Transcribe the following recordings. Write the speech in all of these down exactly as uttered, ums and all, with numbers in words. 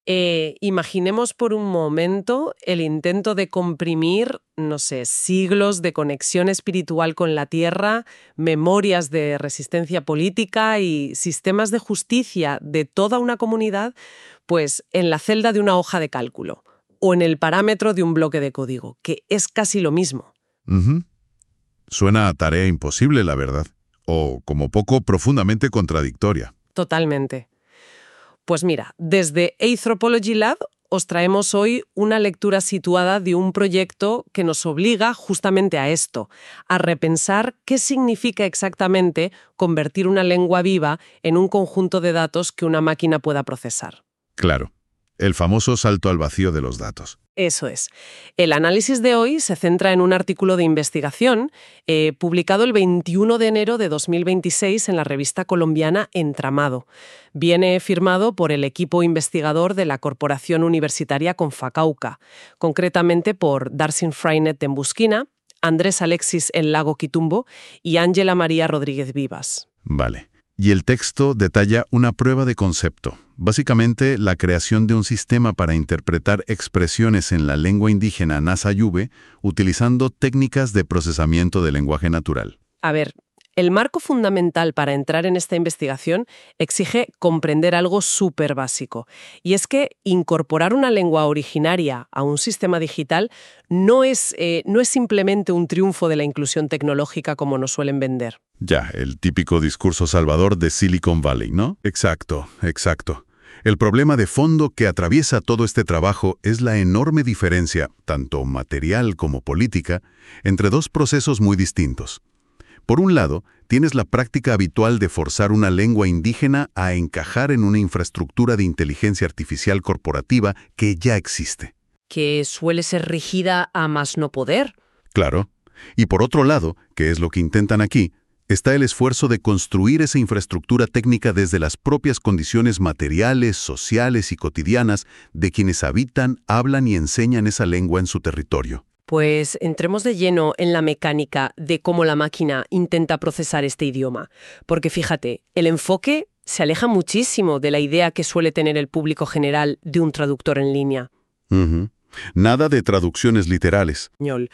Eh, imaginemos por un momento el intento de comprimir, no sé, siglos de conexión espiritual con la tierra, memorias de resistencia política y sistemas de justicia de toda una comunidad, pues en la celda de una hoja de cálculo o en el parámetro de un bloque de código, que es casi lo mismo. Ujú. Suena a tarea imposible, la verdad. O, como poco, profundamente contradictoria. Totalmente. Pues mira, desde Anthropology Lab os traemos hoy una lectura situada de un proyecto que nos obliga justamente a esto, a repensar qué significa exactamente convertir una lengua viva en un conjunto de datos que una máquina pueda procesar. Claro. El famoso salto al vacío de los datos. Eso es. El análisis de hoy se centra en un artículo de investigación eh, publicado el veintiuno de enero de dos mil veintiséis en la revista colombiana Entramado. Viene firmado por el equipo investigador de la Corporación Universitaria Confacauca, concretamente por Darcy Freinet en Busquina, Andrés Alexis en Lago Quitumbo y Ángela María Rodríguez Vivas. Vale. Y el texto detalla una prueba de concepto, básicamente la creación de un sistema para interpretar expresiones en la lengua indígena Nasa-Yuwe utilizando técnicas de procesamiento de lenguaje natural. A ver, el marco fundamental para entrar en esta investigación exige comprender algo súper básico, y es que incorporar una lengua originaria a un sistema digital no es, eh, no es simplemente un triunfo de la inclusión tecnológica como nos suelen vender. Ya, el típico discurso salvador de Silicon Valley, ¿no? Exacto, exacto. El problema de fondo que atraviesa todo este trabajo es la enorme diferencia, tanto material como política, entre dos procesos muy distintos. Por un lado, tienes la práctica habitual de forzar una lengua indígena a encajar en una infraestructura de inteligencia artificial corporativa que ya existe. Que suele ser rígida a más no poder. Claro. Y por otro lado, que es lo que intentan aquí, está el esfuerzo de construir esa infraestructura técnica desde las propias condiciones materiales, sociales y cotidianas de quienes habitan, hablan y enseñan esa lengua en su territorio. Pues entremos de lleno en la mecánica de cómo la máquina intenta procesar este idioma. Porque fíjate, el enfoque se aleja muchísimo de la idea que suele tener el público general de un traductor en línea. Uh-huh. Nada de traducciones literales.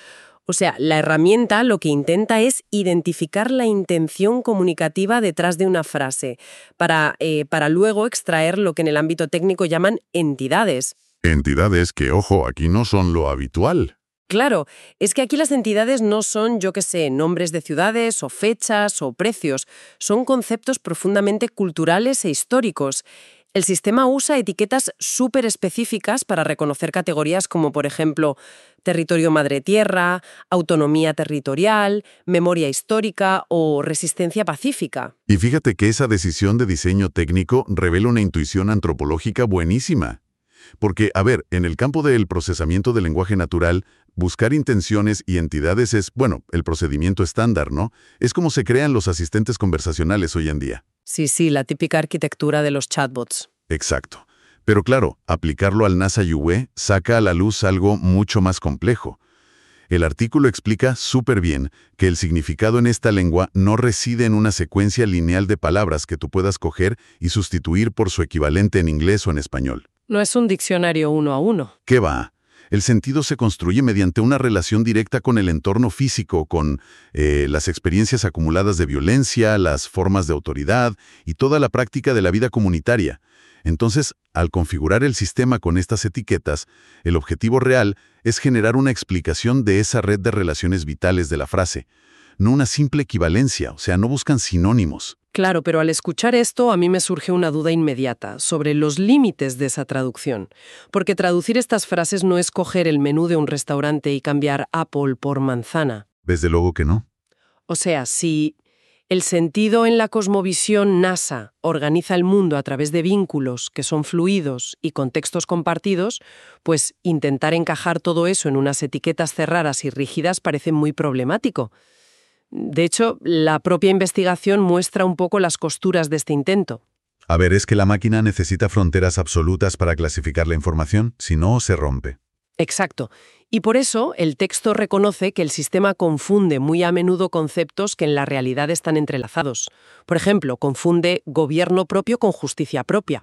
O sea, la herramienta lo que intenta es identificar la intención comunicativa detrás de una frase, para, eh, para luego extraer lo que en el ámbito técnico llaman entidades. Entidades que, ojo, aquí no son lo habitual. Claro, es que aquí las entidades no son, yo qué sé, nombres de ciudades o fechas o precios, son conceptos profundamente culturales e históricos. El sistema usa etiquetas súper específicas para reconocer categorías como, por ejemplo, territorio madre-tierra, autonomía territorial, memoria histórica o resistencia pacífica. Y fíjate que esa decisión de diseño técnico revela una intuición antropológica buenísima. Porque, a ver, en el campo del procesamiento del lenguaje natural, buscar intenciones y entidades es, bueno, el procedimiento estándar, ¿no? Es como se crean los asistentes conversacionales hoy en día. Sí, sí, la típica arquitectura de los chatbots. Exacto. Pero claro, aplicarlo al Nasa-Yuwe saca a la luz algo mucho más complejo. El artículo explica súper bien que el significado en esta lengua no reside en una secuencia lineal de palabras que tú puedas coger y sustituir por su equivalente en inglés o en español. No es un diccionario uno a uno. ¿Qué va? El sentido se construye mediante una relación directa con el entorno físico, con eh, las experiencias acumuladas de violencia, las formas de autoridad y toda la práctica de la vida comunitaria. Entonces, al configurar el sistema con estas etiquetas, el objetivo real es generar una explicación de esa red de relaciones vitales de la frase, no una simple equivalencia, o sea, no buscan sinónimos. Claro, pero al escuchar esto a mí me surge una duda inmediata sobre los límites de esa traducción. Porque traducir estas frases no es coger el menú de un restaurante y cambiar apple por manzana. Desde luego que no. O sea, si el sentido en la cosmovisión NASA organiza el mundo a través de vínculos que son fluidos y contextos compartidos, pues intentar encajar todo eso en unas etiquetas cerradas y rígidas parece muy problemático. De hecho, la propia investigación muestra un poco las costuras de este intento. A ver, es que la máquina necesita fronteras absolutas para clasificar la información, si no, se rompe. Exacto. Y por eso el texto reconoce que el sistema confunde muy a menudo conceptos que en la realidad están entrelazados. Por ejemplo, confunde gobierno propio con justicia propia.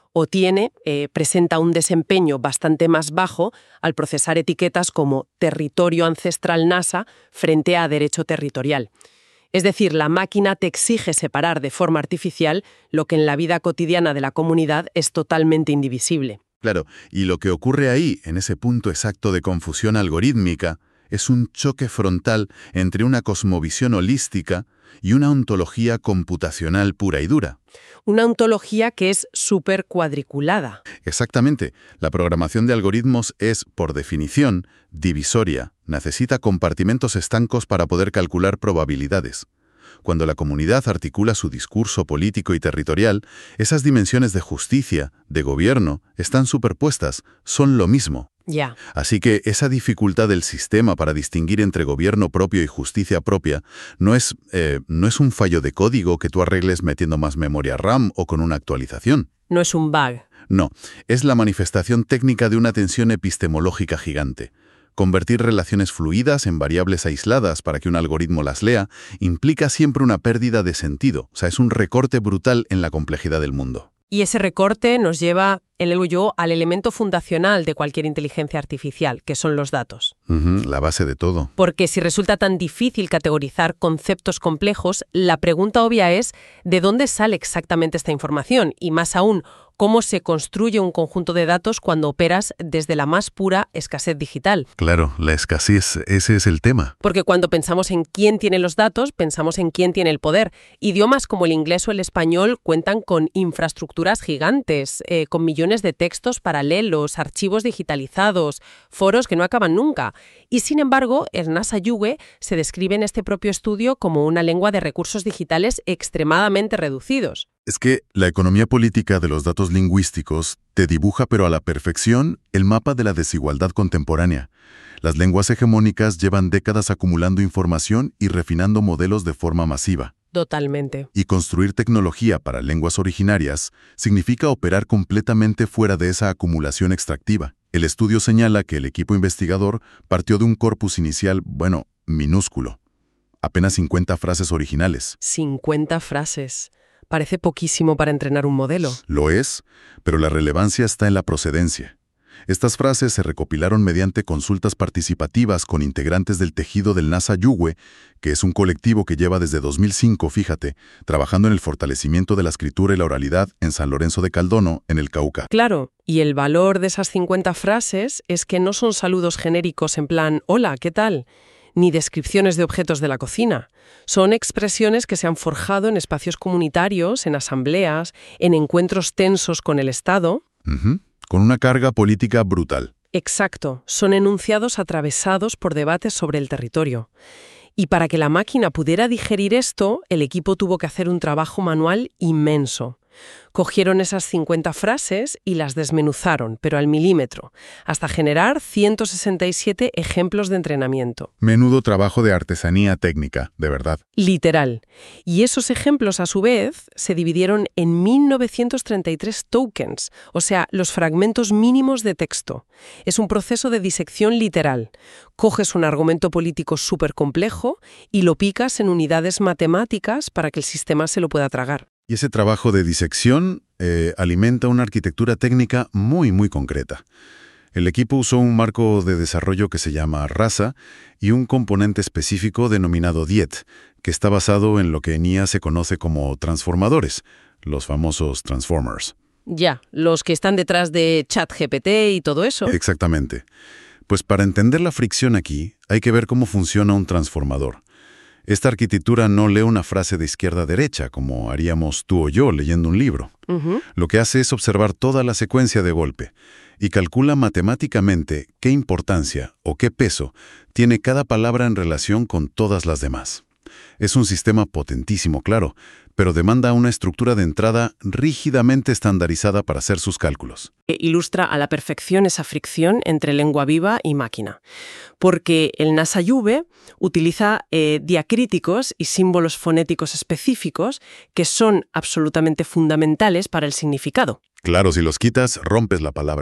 o tiene, eh, presenta un desempeño bastante más bajo al procesar etiquetas como territorio ancestral NASA frente a derecho territorial. Es decir, la máquina te exige separar de forma artificial lo que en la vida cotidiana de la comunidad es totalmente indivisible. Claro, y lo que ocurre ahí, en ese punto exacto de confusión algorítmica, es un choque frontal entre una cosmovisión holística y una ontología computacional pura y dura. Una ontología que es súper cuadriculada. Exactamente. La programación de algoritmos es, por definición, divisoria. Necesita compartimentos estancos para poder calcular probabilidades. Cuando la comunidad articula su discurso político y territorial, esas dimensiones de justicia, de gobierno, están superpuestas, son lo mismo. Ya. Así que esa dificultad del sistema para distinguir entre gobierno propio y justicia propia no es, eh, no es un fallo de código que tú arregles metiendo más memoria RAM o con una actualización. No es un bug. No, es la manifestación técnica de una tensión epistemológica gigante. Convertir relaciones fluidas en variables aisladas para que un algoritmo las lea implica siempre una pérdida de sentido, o sea, es un recorte brutal en la complejidad del mundo. Y ese recorte nos lleva, el yo, al elemento fundacional de cualquier inteligencia artificial, que son los datos. Uh-huh, la base de todo. Porque si resulta tan difícil categorizar conceptos complejos, la pregunta obvia es ¿de dónde sale exactamente esta información? Y más aún, ¿cómo se construye un conjunto de datos cuando operas desde la más pura escasez digital? Claro, la escasez, ese es el tema. Porque cuando pensamos en quién tiene los datos, pensamos en quién tiene el poder. Idiomas como el inglés o el español cuentan con infraestructuras gigantes, eh, con millones de textos paralelos, archivos digitalizados, foros que no acaban nunca. Y sin embargo, el NASA Yuge se describe en este propio estudio como una lengua de recursos digitales extremadamente reducidos. Es que la economía política de los datos lingüísticos te dibuja, pero a la perfección, el mapa de la desigualdad contemporánea. Las lenguas hegemónicas llevan décadas acumulando información y refinando modelos de forma masiva. Totalmente. Y construir tecnología para lenguas originarias significa operar completamente fuera de esa acumulación extractiva. El estudio señala que el equipo investigador partió de un corpus inicial, bueno, minúsculo. Apenas cincuenta frases originales. cincuenta frases. Parece poquísimo para entrenar un modelo. Lo es, pero la relevancia está en la procedencia. Estas frases se recopilaron mediante consultas participativas con integrantes del tejido del NASA Yuge, que es un colectivo que lleva desde dos mil cinco, fíjate, trabajando en el fortalecimiento de la escritura y la oralidad en San Lorenzo de Caldono, en el Cauca. Claro, y el valor de esas cincuenta frases es que no son saludos genéricos en plan «Hola, ¿qué tal?», ni descripciones de objetos de la cocina. Son expresiones que se han forjado en espacios comunitarios, en asambleas, en encuentros tensos con el Estado. Uh-huh. Con una carga política brutal. Exacto. Son enunciados atravesados por debates sobre el territorio. Y para que la máquina pudiera digerir esto, el equipo tuvo que hacer un trabajo manual inmenso. Cogieron esas cincuenta frases y las desmenuzaron, pero al milímetro, hasta generar ciento sesenta y siete ejemplos de entrenamiento. Menudo trabajo de artesanía técnica, de verdad. Literal. Y esos ejemplos, a su vez, se dividieron en mil novecientos treinta y tres tokens, o sea, los fragmentos mínimos de texto. Es un proceso de disección literal. Coges un argumento político súper complejo y lo picas en unidades matemáticas para que el sistema se lo pueda tragar. Y ese trabajo de disección eh, alimenta una arquitectura técnica muy, muy concreta. El equipo usó un marco de desarrollo que se llama RASA y un componente específico denominado D I E T, que está basado en lo que en I A se conoce como transformadores, los famosos transformers. Ya, los que están detrás de ChatGPT y todo eso. Exactamente. Pues para entender la fricción aquí, hay que ver cómo funciona un transformador. Esta arquitectura no lee una frase de izquierda a derecha, como haríamos tú o yo leyendo un libro. Uh-huh. Lo que hace es observar toda la secuencia de golpe y calcula matemáticamente qué importancia o qué peso tiene cada palabra en relación con todas las demás. Es un sistema potentísimo, claro, pero demanda una estructura de entrada rígidamente estandarizada para hacer sus cálculos. Ilustra a la perfección esa fricción entre lengua viva y máquina, porque el NASA Yuge utiliza eh, diacríticos y símbolos fonéticos específicos que son absolutamente fundamentales para el significado. Claro, si los quitas, rompes la palabra.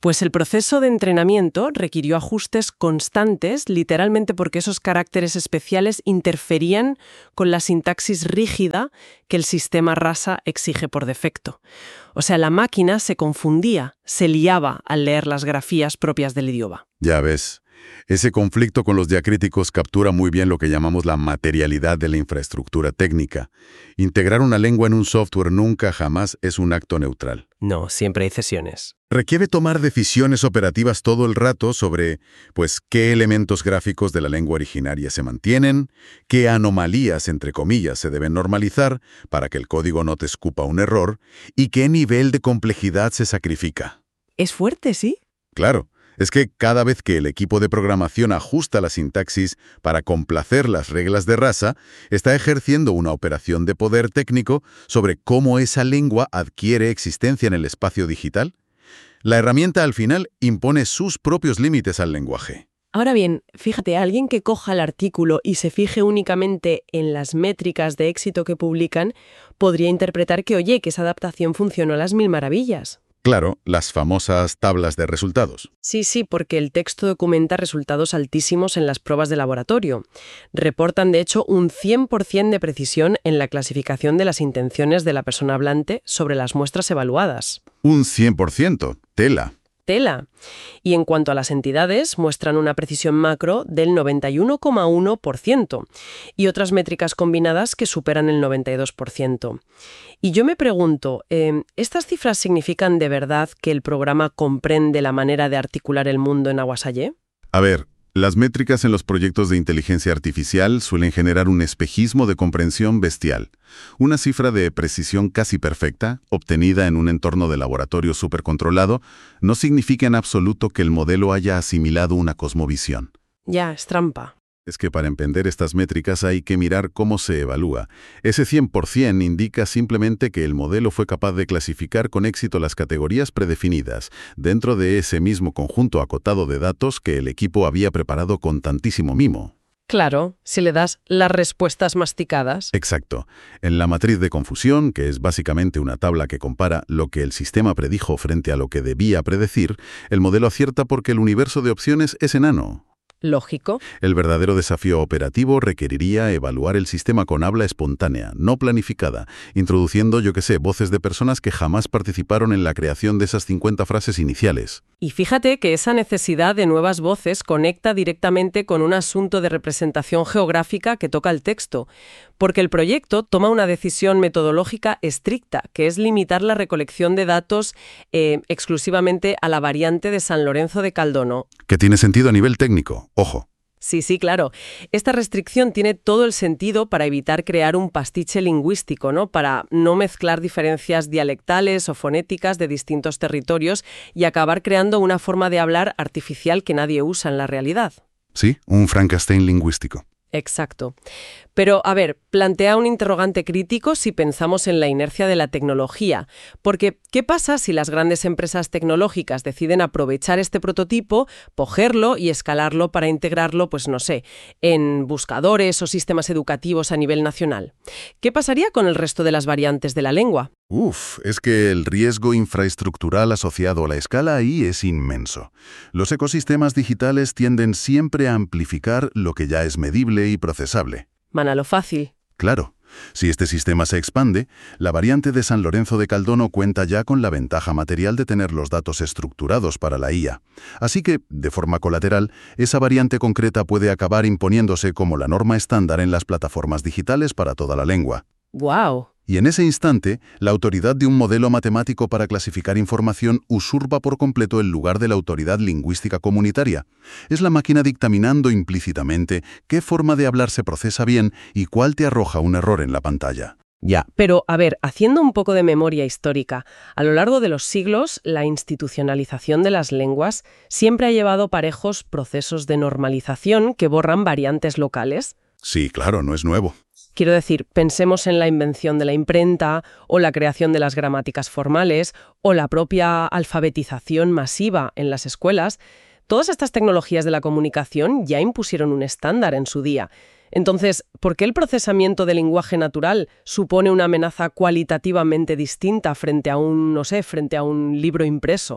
Pues el proceso de entrenamiento requirió ajustes constantes, literalmente porque esos caracteres especiales interferían con la sintaxis rígida que el sistema Rasa exige por defecto. O sea, la máquina se confundía, se liaba al leer las grafías propias del idioma. Ya ves, ese conflicto con los diacríticos captura muy bien lo que llamamos la materialidad de la infraestructura técnica. Integrar una lengua en un software nunca jamás es un acto neutral. No, siempre hay cesiones. Requiere tomar decisiones operativas todo el rato sobre, pues, qué elementos gráficos de la lengua originaria se mantienen, qué anomalías, entre comillas, se deben normalizar para que el código no te escupa un error, y qué nivel de complejidad se sacrifica. Es fuerte, ¿sí? Claro. Es que cada vez que el equipo de programación ajusta la sintaxis para complacer las reglas de Rasa, está ejerciendo una operación de poder técnico sobre cómo esa lengua adquiere existencia en el espacio digital. La herramienta al final impone sus propios límites al lenguaje. Ahora bien, fíjate, alguien que coja el artículo y se fije únicamente en las métricas de éxito que publican, podría interpretar que, oye, que esa adaptación funcionó a las mil maravillas. Claro, las famosas tablas de resultados. Sí, sí, porque el texto documenta resultados altísimos en las pruebas de laboratorio. Reportan, de hecho, un cien por ciento de precisión en la clasificación de las intenciones de la persona hablante sobre las muestras evaluadas. Un cien por ciento. Tela. Tela. Y en cuanto a las entidades, muestran una precisión macro del noventa y uno coma uno por ciento y otras métricas combinadas que superan el noventa y dos por ciento. Y yo me pregunto, eh, ¿estas cifras significan de verdad que el programa comprende la manera de articular el mundo en Awasallé? A ver, las métricas en los proyectos de inteligencia artificial suelen generar un espejismo de comprensión bestial. Una cifra de precisión casi perfecta, obtenida en un entorno de laboratorio supercontrolado, no significa en absoluto que el modelo haya asimilado una cosmovisión. Ya, es trampa. Es que para entender estas métricas hay que mirar cómo se evalúa. Ese cien por ciento indica simplemente que el modelo fue capaz de clasificar con éxito las categorías predefinidas dentro de ese mismo conjunto acotado de datos que el equipo había preparado con tantísimo mimo. Claro, si le das las respuestas masticadas. Exacto. En la matriz de confusión, que es básicamente una tabla que compara lo que el sistema predijo frente a lo que debía predecir, el modelo acierta porque el universo de opciones es enano. Lógico. El verdadero desafío operativo requeriría evaluar el sistema con habla espontánea, no planificada, introduciendo, yo qué sé, voces de personas que jamás participaron en la creación de esas cincuenta frases iniciales. Y fíjate que esa necesidad de nuevas voces conecta directamente con un asunto de representación geográfica que toca el texto, porque el proyecto toma una decisión metodológica estricta, que es limitar la recolección de datos eh, exclusivamente a la variante de San Lorenzo de Caldono. Que tiene sentido a nivel técnico, ojo. Sí, sí, claro. Esta restricción tiene todo el sentido para evitar crear un pastiche lingüístico, ¿no? Para no mezclar diferencias dialectales o fonéticas de distintos territorios y acabar creando una forma de hablar artificial que nadie usa en la realidad. Sí, un Frankenstein lingüístico. Exacto. Pero, a ver, plantea un interrogante crítico si pensamos en la inercia de la tecnología. Porque, ¿qué pasa si las grandes empresas tecnológicas deciden aprovechar este prototipo, cogerlo y escalarlo para integrarlo, pues no sé, en buscadores o sistemas educativos a nivel nacional? ¿Qué pasaría con el resto de las variantes de la lengua? Uf, es que el riesgo infraestructural asociado a la escala ahí es inmenso. Los ecosistemas digitales tienden siempre a amplificar lo que ya es medible y procesable. Mana lo fácil. Claro. Si este sistema se expande, la variante de San Lorenzo de Caldono cuenta ya con la ventaja material de tener los datos estructurados para la I A. Así que, de forma colateral, esa variante concreta puede acabar imponiéndose como la norma estándar en las plataformas digitales para toda la lengua. ¡Guau! Y en ese instante, la autoridad de un modelo matemático para clasificar información usurpa por completo el lugar de la autoridad lingüística comunitaria. Es la máquina dictaminando implícitamente qué forma de hablar se procesa bien y cuál te arroja un error en la pantalla. Ya. Pero, a ver, haciendo un poco de memoria histórica, a lo largo de los siglos, la institucionalización de las lenguas siempre ha llevado parejos procesos de normalización que borran variantes locales. Sí, claro, no es nuevo. Quiero decir, pensemos en la invención de la imprenta o la creación de las gramáticas formales o la propia alfabetización masiva en las escuelas. Todas estas tecnologías de la comunicación ya impusieron un estándar en su día. Entonces, ¿por qué el procesamiento del lenguaje natural supone una amenaza cualitativamente distinta frente a un, no sé, frente a un libro impreso?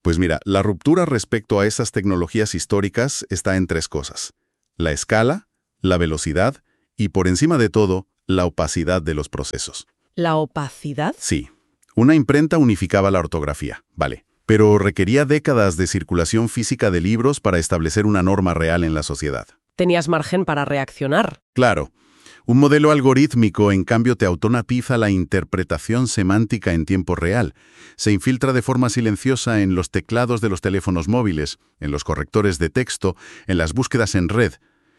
Pues mira, la ruptura respecto a esas tecnologías históricas está en tres cosas: la escala, la velocidad y, por encima de todo, la opacidad de los procesos. ¿La opacidad? Sí. Una imprenta unificaba la ortografía, vale, pero requería décadas de circulación física de libros para establecer una norma real en la sociedad. Tenías margen para reaccionar. Claro. Un modelo algorítmico, en cambio, te automatiza la interpretación semántica en tiempo real. Se infiltra de forma silenciosa en los teclados de los teléfonos móviles, en los correctores de texto, en las búsquedas en red.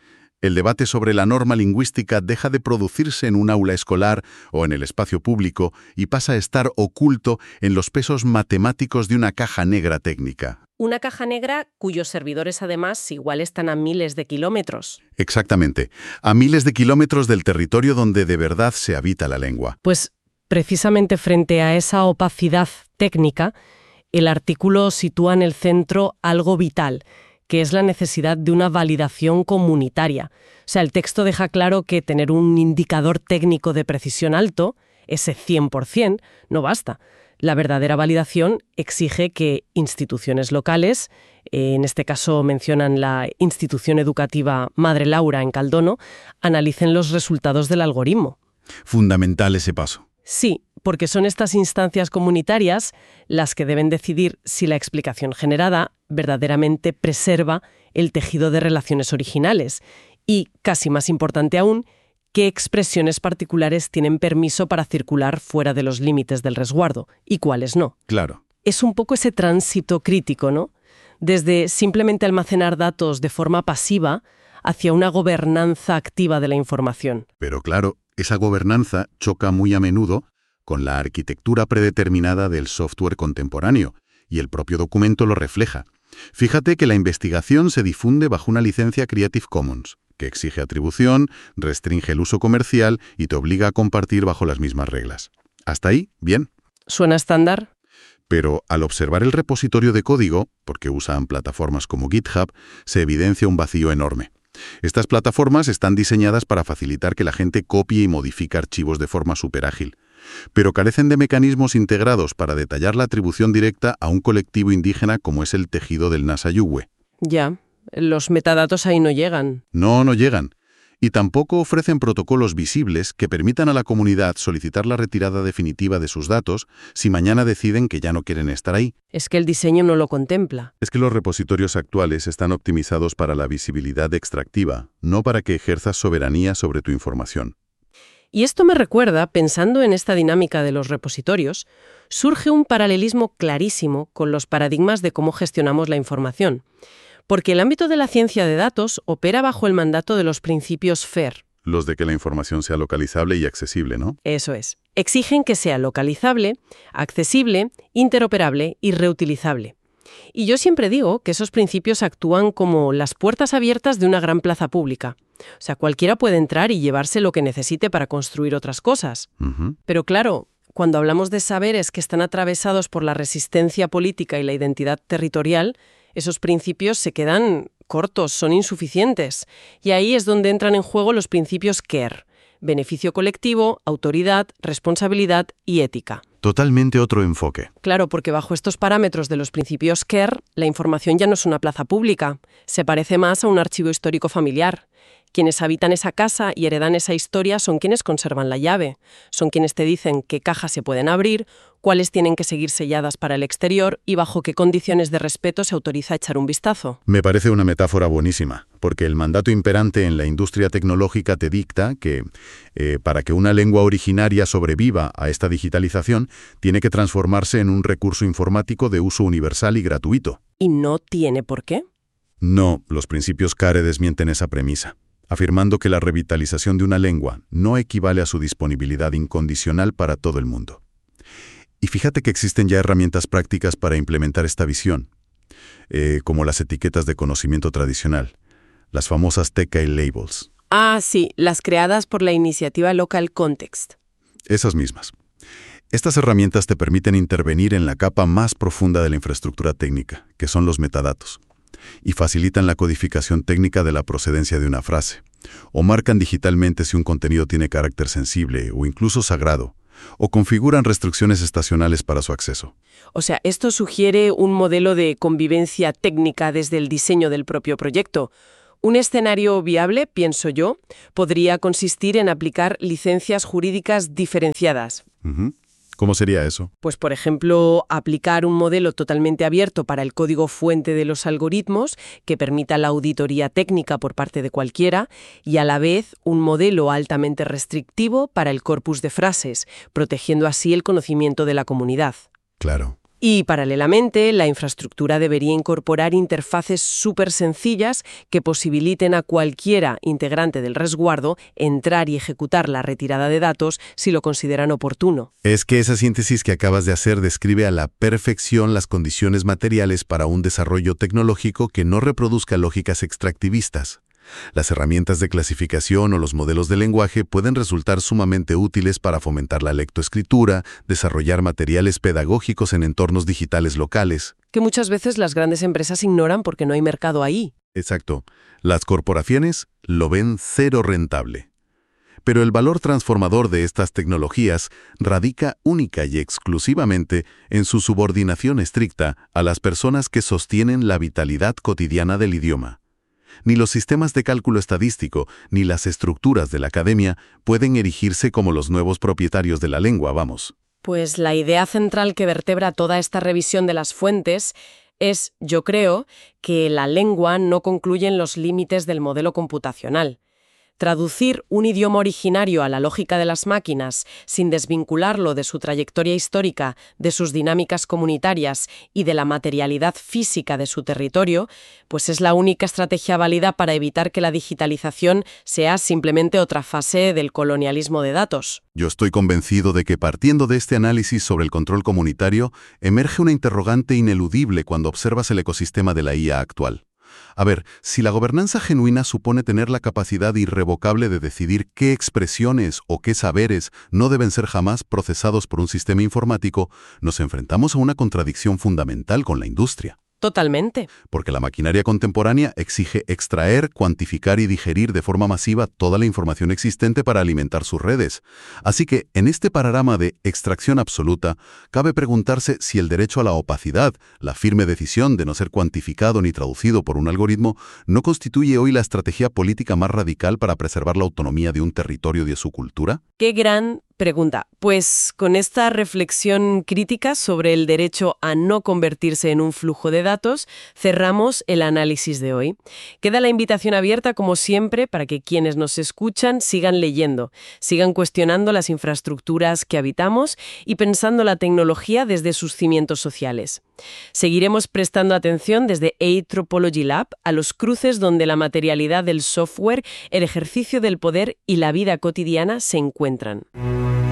El debate sobre la norma lingüística deja de producirse en un aula escolar o en el espacio público y pasa a estar oculto en los pesos matemáticos de una caja negra técnica. Una caja negra cuyos servidores además igual están a miles de kilómetros. Exactamente, a miles de kilómetros del territorio donde de verdad se habita la lengua. Pues precisamente frente a esa opacidad técnica, el artículo sitúa en el centro algo vital, que es la necesidad de una validación comunitaria. O sea, el texto deja claro que tener un indicador técnico de precisión alto, ese cien por cien, no basta. La verdadera validación exige que instituciones locales, eh, en este caso mencionan la institución educativa Madre Laura en Caldono, analicen los resultados del algoritmo. Fundamental ese paso. Sí, porque son estas instancias comunitarias las que deben decidir si la explicación generada verdaderamente preserva el tejido de relaciones originales y, casi más importante aún, qué expresiones particulares tienen permiso para circular fuera de los límites del resguardo y cuáles no. Claro. Es un poco ese tránsito crítico, ¿no? Desde simplemente almacenar datos de forma pasiva hacia una gobernanza activa de la información. Pero claro, esa gobernanza choca muy a menudo con la arquitectura predeterminada del software contemporáneo, y el propio documento lo refleja. Fíjate que la investigación se difunde bajo una licencia Creative Commons, que exige atribución, restringe el uso comercial y te obliga a compartir bajo las mismas reglas. ¿Hasta ahí? Bien. ¿Suena estándar? Pero al observar el repositorio de código, porque usan plataformas como GitHub, se evidencia un vacío enorme. Estas plataformas están diseñadas para facilitar que la gente copie y modifique archivos de forma superágil, pero carecen de mecanismos integrados para detallar la atribución directa a un colectivo indígena como es el tejido del Nasa-Yuwe. Ya, los metadatos ahí no llegan. No, no llegan. Y tampoco ofrecen protocolos visibles que permitan a la comunidad solicitar la retirada definitiva de sus datos si mañana deciden que ya no quieren estar ahí. Es que el diseño no lo contempla. Es que los repositorios actuales están optimizados para la visibilidad extractiva, no para que ejerzas soberanía sobre tu información. Y esto me recuerda, pensando en esta dinámica de los repositorios, surge un paralelismo clarísimo con los paradigmas de cómo gestionamos la información. Porque el ámbito de la ciencia de datos opera bajo el mandato de los principios FAIR. Los de que la información sea localizable y accesible, ¿no? Eso es. Exigen que sea localizable, accesible, interoperable y reutilizable. Y yo siempre digo que esos principios actúan como las puertas abiertas de una gran plaza pública. O sea, cualquiera puede entrar y llevarse lo que necesite para construir otras cosas. Uh-huh. Pero claro, cuando hablamos de saberes que están atravesados por la resistencia política y la identidad territorial, esos principios se quedan cortos, son insuficientes. Y ahí es donde entran en juego los principios CARE: beneficio colectivo, autoridad, responsabilidad y ética. Totalmente otro enfoque. Claro, porque bajo estos parámetros de los principios CARE, la información ya no es una plaza pública, se parece más a un archivo histórico familiar. Quienes habitan esa casa y heredan esa historia son quienes conservan la llave, son quienes te dicen qué cajas se pueden abrir, cuáles tienen que seguir selladas para el exterior y bajo qué condiciones de respeto se autoriza echar un vistazo. Me parece una metáfora buenísima, porque el mandato imperante en la industria tecnológica te dicta que, eh, para que una lengua originaria sobreviva a esta digitalización, tiene que transformarse en un recurso informático de uso universal y gratuito. ¿Y no tiene por qué? No, los principios CARE desmienten esa premisa, afirmando que la revitalización de una lengua no equivale a su disponibilidad incondicional para todo el mundo. Y fíjate que existen ya herramientas prácticas para implementar esta visión, eh, como las etiquetas de conocimiento tradicional, las famosas T K Labels. Ah, sí, las creadas por la iniciativa Local Context. Esas mismas. Estas herramientas te permiten intervenir en la capa más profunda de la infraestructura técnica, que son los metadatos, y facilitan la codificación técnica de la procedencia de una frase, o marcan digitalmente si un contenido tiene carácter sensible o incluso sagrado, o configuran restricciones estacionales para su acceso. O sea, esto sugiere un modelo de convivencia técnica desde el diseño del propio proyecto. Un escenario viable, pienso yo, podría consistir en aplicar licencias jurídicas diferenciadas. Uh-huh. ¿Cómo sería eso? Pues, por ejemplo, aplicar un modelo totalmente abierto para el código fuente de los algoritmos que permita la auditoría técnica por parte de cualquiera y, a la vez, un modelo altamente restrictivo para el corpus de frases, protegiendo así el conocimiento de la comunidad. Claro. Y, paralelamente, la infraestructura debería incorporar interfaces súper sencillas que posibiliten a cualquiera integrante del resguardo entrar y ejecutar la retirada de datos si lo consideran oportuno. Es que esa síntesis que acabas de hacer describe a la perfección las condiciones materiales para un desarrollo tecnológico que no reproduzca lógicas extractivistas. Las herramientas de clasificación o los modelos de lenguaje pueden resultar sumamente útiles para fomentar la lectoescritura, desarrollar materiales pedagógicos en entornos digitales locales. Que muchas veces las grandes empresas ignoran porque no hay mercado ahí. Exacto. Las corporaciones lo ven cero rentable. Pero el valor transformador de estas tecnologías radica única y exclusivamente en su subordinación estricta a las personas que sostienen la vitalidad cotidiana del idioma. Ni los sistemas de cálculo estadístico ni las estructuras de la academia pueden erigirse como los nuevos propietarios de la lengua, vamos. Pues la idea central que vertebra toda esta revisión de las fuentes es, yo creo, que la lengua no concluye en los límites del modelo computacional. Traducir un idioma originario a la lógica de las máquinas sin desvincularlo de su trayectoria histórica, de sus dinámicas comunitarias y de la materialidad física de su territorio, pues es la única estrategia válida para evitar que la digitalización sea simplemente otra fase del colonialismo de datos. Yo estoy convencido de que partiendo de este análisis sobre el control comunitario, emerge una interrogante ineludible cuando observas el ecosistema de la I A actual. A ver, si la gobernanza genuina supone tener la capacidad irrevocable de decidir qué expresiones o qué saberes no deben ser jamás procesados por un sistema informático, nos enfrentamos a una contradicción fundamental con la industria. Totalmente. Porque la maquinaria contemporánea exige extraer, cuantificar y digerir de forma masiva toda la información existente para alimentar sus redes. Así que, en este panorama de extracción absoluta, cabe preguntarse si el derecho a la opacidad, la firme decisión de no ser cuantificado ni traducido por un algoritmo, no constituye hoy la estrategia política más radical para preservar la autonomía de un territorio y de su cultura. ¡Qué gran pregunta! Pues con esta reflexión crítica sobre el derecho a no convertirse en un flujo de datos, cerramos el análisis de hoy. Queda la invitación abierta, como siempre, para que quienes nos escuchan sigan leyendo, sigan cuestionando las infraestructuras que habitamos y pensando la tecnología desde sus cimientos sociales. Seguiremos prestando atención desde Anthropology Lab a los cruces donde la materialidad del software, el ejercicio del poder y la vida cotidiana se encuentran.